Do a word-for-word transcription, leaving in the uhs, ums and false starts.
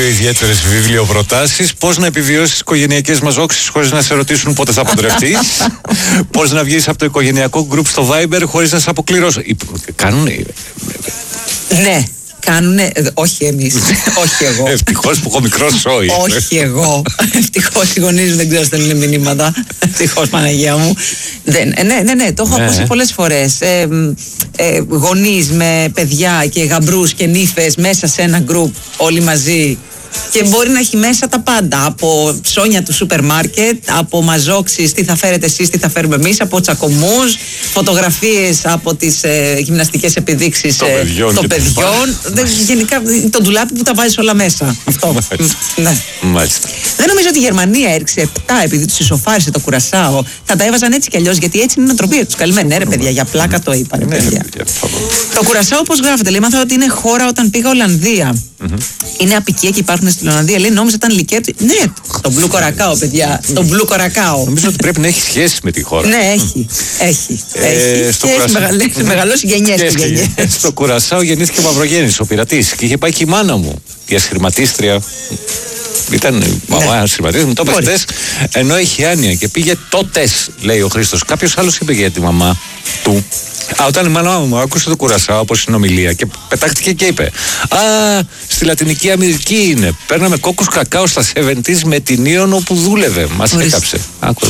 Ιδιαίτερες βιβλιοπροτάσεις. Πώς να επιβιώσεις οικογενειακές μαζόξεις χωρίς να σε ρωτήσουν πότε θα παντρευτείς. Πώς να βγεις από το οικογενειακό γκρουπ στο Viber χωρίς να σε αποκληρώσουν. Κάνουνε. Ναι. Κάνουνε, όχι εμείς, όχι εγώ. Ευτυχώς που έχω μικρό σόι. Όχι εγώ. Ευτυχώς οι γονείς δεν ξέρω στέλνουν μηνύματα. Ευτυχώς, Παναγία μου. Δεν, ναι, ναι, ναι, το έχω ναι. ακούσει πολλές φορές. Ε, ε, γονείς με παιδιά και γαμπρούς και νύφες μέσα σε ένα γκρουπ όλοι μαζί. Και μπορεί να έχει μέσα τα πάντα. Από ψώνια του σούπερ μάρκετ, από μαζόξεις, τι θα φέρετε εσείς, τι θα φέρουμε εμείς, από τσακωμούς, φωτογραφίες από τις ε, γυμναστικές επιδείξεις των παιδιών. των παιδιών. Δε, γενικά το ντουλάπι που τα βάζεις όλα μέσα. Αυτό. Ναι. Μάλιστα. Δεν νομίζω ότι η Γερμανία έριξε επτά επειδή τους ισοφάρισε το κουρασάο. Θα τα έβαζαν έτσι κι αλλιώς, γιατί έτσι είναι η νοοτροπία τους. Καλημέρα, ναι, ρε παιδιά, για πλάκα το είπα. Ρε, παιδιά. Το κουρασάο, όπως γράφεται, λέει, μάθα ότι είναι χώρα όταν πήγα Ολλανδία. Είναι απικία και υπάρχουν στην Ολλανδία. Λέει, νόμιζα ήταν λικέρ. Ναι, το μπλου κορακάο, παιδιά. Το μπλου κορακάο. Νομίζω ότι πρέπει να έχει σχέση με τη χώρα. Ναι, έχει. Έχει. Ε, έχει. στο Και Κουρασάο. έχει μεγαλώσει, μεγαλώσει γενιές και γενιές. Στο Κουρασάο γεννήθηκε ο Μαυρογέννης, ο πειρατής. Και είχε πάει και η μάνα μου, η ασχηματίστρια. Ήταν η μαμά ασχηματίστρια, μου το είπε χτες. Ενώ είχε άνοια και πήγε τότες, λέει ο Χρήστος. Κάποιος άλλος είπε για τη μαμά του. Α, όταν η μάνα μου άκουσε το Κουρασάο από συνομιλία και πετάχτηκε και είπε: Α, στη Λατινική Αμερική είναι. Παίρναμε κόκκους κακάο στα εβδομήντα με την Ήωνο που δούλευε. Μας έκαψε. Άκου.